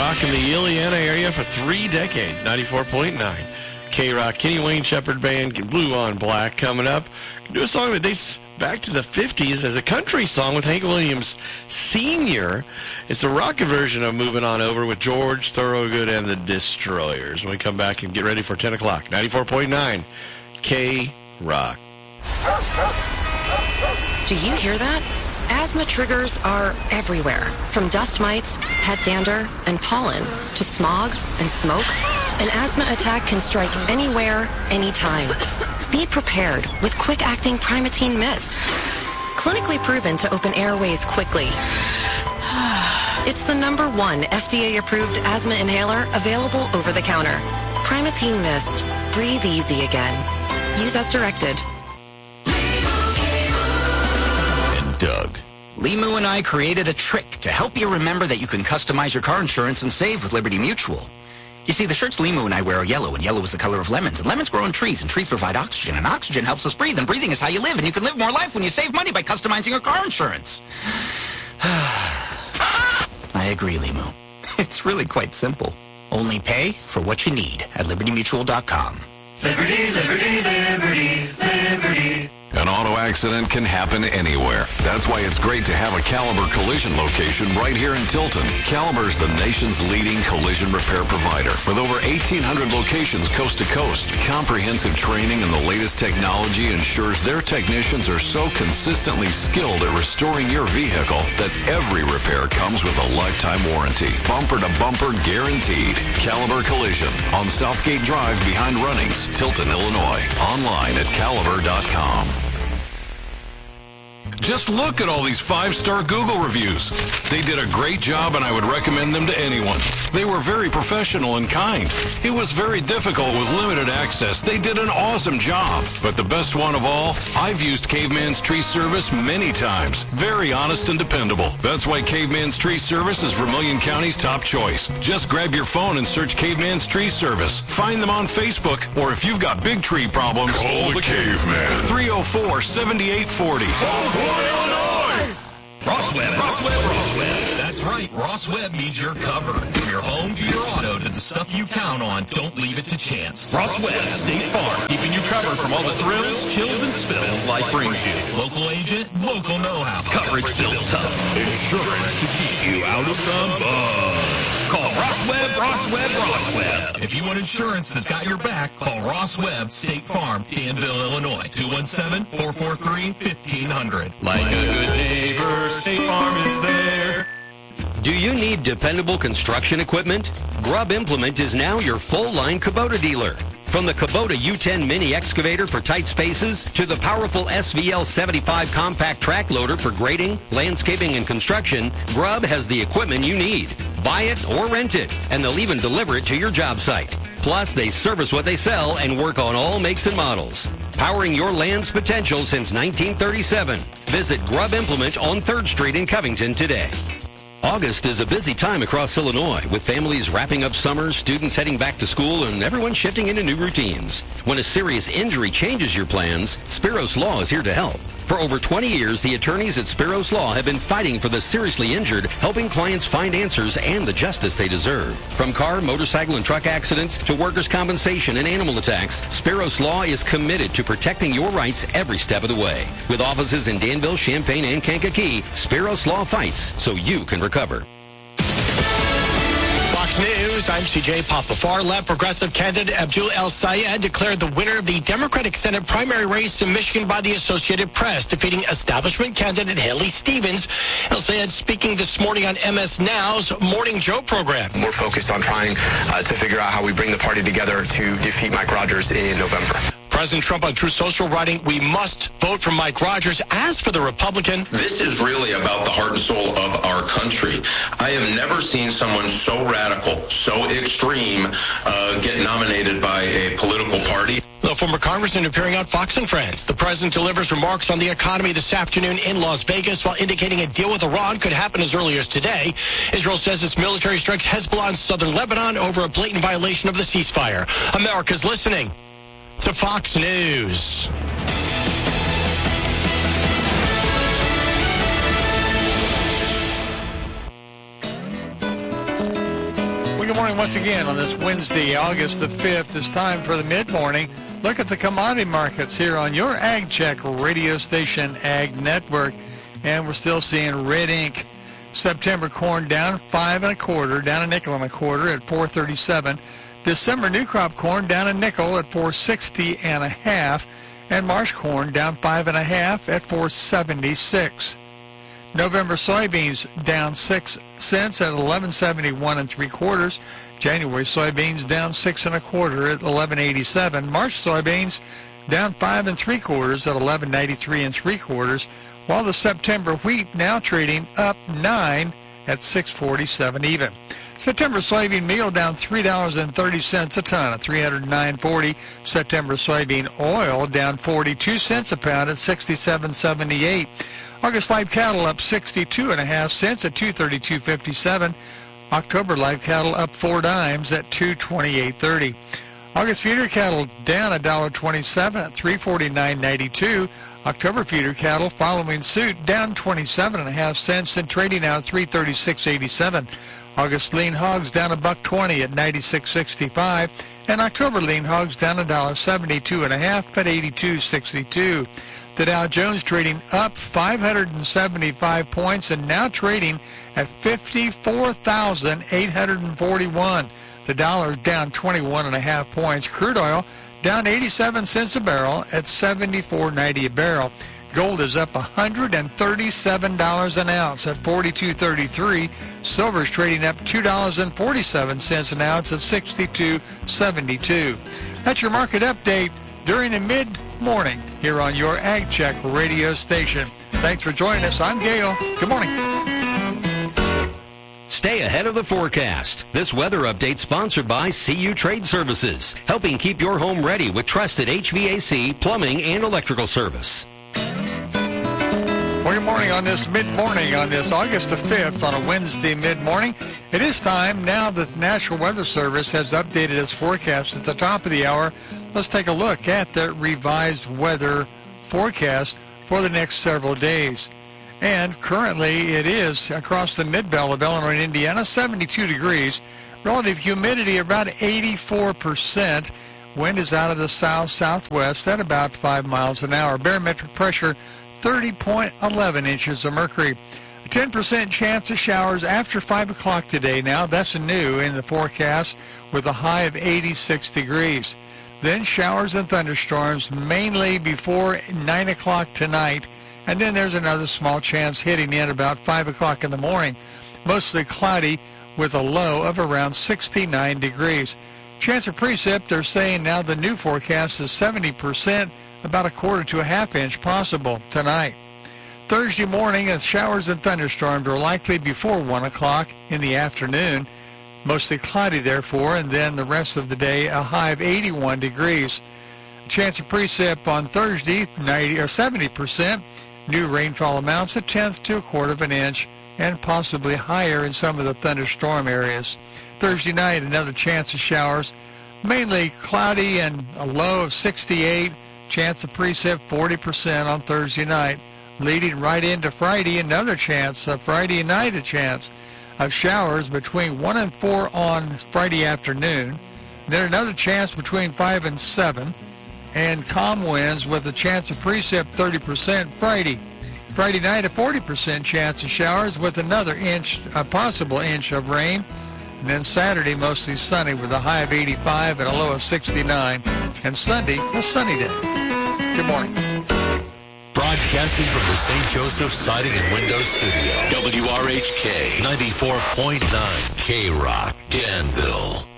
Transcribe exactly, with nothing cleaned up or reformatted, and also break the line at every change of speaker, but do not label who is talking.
rocking the Ileana area for three decades, ninety-four point nine. K-Rock, Kenny Wayne Shepherd Band, Blue on Black coming up. Do a song that dates back to the fifties as a country song with Hank Williams Senior It's a rocket version of Moving On Over with George Thorogood and the Destroyers. When we come back and get ready for ten o'clock, ninety-four point nine K-Rock.
Do you hear that? Asthma triggers are everywhere, from dust mites, head dander, and pollen, to smog and smoke. An asthma attack can strike anywhere, anytime. Be prepared with quick-acting Primatene Mist. Clinically proven to open airways quickly. It's the number one F D A-approved asthma inhaler available over the counter. Primatene Mist. Breathe easy again. Use as directed.
Doug.
Limu and I created a trick to help you remember that you can customize your car insurance and save with Liberty Mutual. You see, the shirts Limu and I wear are yellow, and yellow is the color of lemons. And lemons grow on trees, and trees provide oxygen, and oxygen helps us breathe, and breathing is how you live, and you can live more life when you save money by customizing your car insurance. I agree, Limu. It's really quite simple. Only pay for what you need at liberty mutual dot com.
Liberty, liberty, liberty, liberty.
An auto accident can happen anywhere. That's why it's great to have a Caliber collision location right here in Tilton. Caliber's the nation's leading collision repair provider. With over eighteen hundred locations coast to coast, comprehensive training and the latest technology ensures their technicians are so consistently skilled at restoring your vehicle that every repair comes with a lifetime warranty. Bumper to bumper guaranteed. Caliber Collision on Southgate Drive behind Runnings, Tilton, Illinois. Online at caliber dot com.
Just look at all these five-star Google reviews. They did a great job, and I would recommend them to anyone. They were very professional and kind. It was very difficult with limited access. They did an awesome job. But the best one of all, I've used Caveman's Tree Service many times. Very honest and dependable. That's why Caveman's Tree Service is Vermilion County's top choice. Just grab your phone and search Caveman's Tree Service. Find them on Facebook, or if you've got big tree problems,
Call the Caveman.
three oh four, seven eight four oh.
Illinois! Ross Webb, Ross Webb, Ross Webb. That's right, Ross Webb means you're covered. From your home to your auto to the stuff you count on, don't leave it to chance. Ross Webb, State Farm, keeping you covered from all the thrills, chills, and spills life brings you. Local agent, local know-how. Coverage built tough. Insurance to keep you out of the mud. Call Ross Webb, Ross Webb, Ross Webb. If you want insurance that's got your back, call Ross Webb, State Farm, Danville, Illinois. two one seven, four four three, fifteen hundred. Like a good neighbor, State Farm is there.
Do you need dependable construction equipment? Grubb Implement is now your full-line Kubota dealer. From the Kubota U ten mini excavator for tight spaces to the powerful S V L seventy-five compact track loader for grading, landscaping, and construction, Grubb has the equipment you need. Buy it or rent it, and they'll even deliver it to your job site. Plus, they service what they sell and work on all makes and models. Powering your land's potential since nineteen thirty-seven. Visit Grubb Implement on third Street in Covington today. August is a busy time across Illinois, with families wrapping up summer, students heading back to school, and everyone shifting into new routines. When a serious injury changes your plans, Spiros Law is here to help. For over twenty years, the attorneys at Spiros Law have been fighting for the seriously injured, helping clients find answers and the justice they deserve. From car, motorcycle, and truck accidents to workers' compensation and animal attacks, Spiros Law is committed to protecting your rights every step of the way. With offices in Danville, Champaign, and Kankakee, Spiros Law fights so you can recover.
Fox News, I'm C J Papa. Far-left progressive candidate Abdul El-Sayed declared the winner of the Democratic Senate primary race in Michigan by the Associated Press, defeating establishment candidate Haley Stevens. El-Sayed speaking this morning on M S Now's Morning Joe program.
We're focused on trying uh, to figure out how we bring the party together to defeat Mike Rogers in November.
President Trump on Truth Social writing, we must vote for Mike Rogers. As for the Republican,
this is really about the heart and soul of our country. I have never seen someone so radical, so extreme, uh, get nominated by a political party.
The former congressman appearing on Fox and Friends. The president delivers remarks on the economy this afternoon in Las Vegas while indicating a deal with Iran could happen as early as today. Israel says its military strikes Hezbollah in southern Lebanon over a blatant violation of the ceasefire. America's listening to Fox News.
good morning once again on this Wednesday, August the fifth. It's time for the mid-morning look at the commodity markets here on your Ag Check radio station, Ag Network. And we're still seeing red ink. September corn down five and a quarter, down a nickel and a quarter at four thirty-seven. December new crop corn down a nickel at four sixty and a half, and March corn down five and a half at four seventy-six. November soybeans down six cents at eleven seventy-one and three quarters. January soybeans down six and a quarter at eleven eighty-seven. March soybeans down five and three quarters at eleven ninety-three and three quarters. While the September wheat now trading up nine at six forty-seven even. September soybean meal down three dollars and thirty cents a ton at three hundred nine forty. September soybean oil down forty-two cents a pound at sixty-seven seventy-eight. August live cattle up sixty-two and a half cents at two thirty-two fifty-seven. October live cattle up four dimes at two twenty-eight thirty. August feeder cattle down one dollar twenty-seven at three forty-nine ninety-two. October feeder cattle following suit down twenty-seven and a half cents and trading out three thirty-six eighty-seven. August lean hogs down a buck twenty at ninety-six sixty-five, and October lean hogs down a dollar seventy-two and a half at eighty-two sixty-two. The Dow Jones trading up five hundred seventy-five points and now trading at fifty-four thousand eight hundred forty-one. The dollar down twenty-one and a half points. Crude oil down eighty-seven cents a barrel at seventy-four ninety a barrel. Gold is up one hundred thirty-seven dollars an ounce at forty-two thirty-three. Silver is trading up two dollars and forty-seven cents an ounce at sixty-two seventy-two. That's your market update during the mid-morning here on your Ag Check radio station. Thanks for joining us. I'm Gail. Good morning.
Stay ahead of the forecast. This weather update sponsored by C U Trade Services, helping keep your home ready with trusted H V A C, plumbing, and electrical service.
Well, good morning on this mid-morning, on this August the fifth, on a Wednesday mid-morning. It is time now that the National Weather Service has updated its forecast at the top of the hour. Let's take a look at the revised weather forecast for the next several days. And currently it is across the mid-belt of Illinois and Indiana, seventy-two degrees. Relative humidity about eighty-four percent. Wind is out of the south-southwest at about five miles an hour. Barometric pressure thirty point one one inches of mercury. A ten percent chance of showers after five o'clock today. Now that's new in the forecast with a high of eighty-six degrees. Then showers and thunderstorms mainly before nine o'clock tonight. And then there's another small chance hitting in about five o'clock in the morning. Mostly cloudy with a low of around sixty-nine degrees. Chance of precip, they're saying now the new forecast is seventy percent, about a quarter to a half inch possible tonight. Thursday morning, as showers and thunderstorms are likely before one o'clock in the afternoon. Mostly cloudy, therefore, and then the rest of the day, a high of eighty-one degrees. Chance of precip on Thursday, ninety or seventy percent. New rainfall amounts a tenth to a quarter of an inch and possibly higher in some of the thunderstorm areas. Thursday night, another chance of showers, mainly cloudy and a low of sixty-eight. Chance of precip forty percent on Thursday night. Leading right into Friday, another chance of Friday night, a chance of showers between one and four on Friday afternoon. Then another chance between five and seven. And calm winds with a chance of precip thirty percent Friday. Friday night, a forty percent chance of showers with another inch, a possible inch of rain. And then Saturday, mostly sunny with a high of eighty-five and a low of sixty-nine. And Sunday, a sunny day. Good morning.
Broadcasting from the Saint Joseph Siding and Windows Studio. W R H K ninety-four point nine K Rock, Danville.